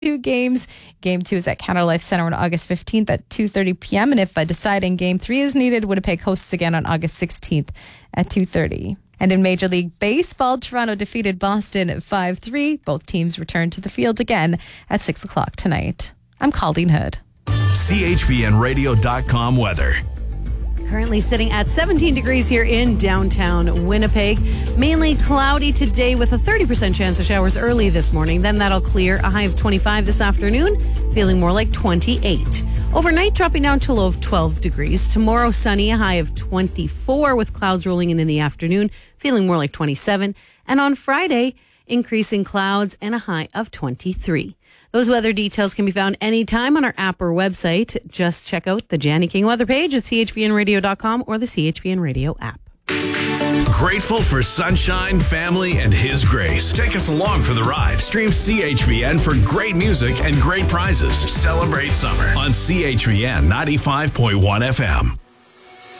two games. Game 2 is at Canada Life Center on August 15th at 2:30 p.m. And if a deciding Game 3 is needed, Winnipeg hosts again on August 16th at 2:30. And in Major League Baseball, Toronto defeated Boston 5-3. Both teams return to the field again at 6 o'clock tonight. I'm Colleen Hood. CHVNradio.com weather. Currently sitting at 17 degrees here in downtown Winnipeg. Mainly cloudy today with a 30% chance of showers early this morning. Then that'll clear. A high of 25 this afternoon, feeling more like 28. Overnight, dropping down to a low of 12 degrees. Tomorrow, sunny, a high of 24 with clouds rolling in the afternoon, feeling more like 27. And on Friday, increasing clouds and a high of 23. Those weather details can be found anytime on our app or website. Just check out the Janny King weather page at chvnradio.com or the CHVN Radio app. Grateful for sunshine, family, and His grace. Take us along for the ride. Stream CHVN for great music and great prizes. Celebrate summer on CHVN 95.1 FM.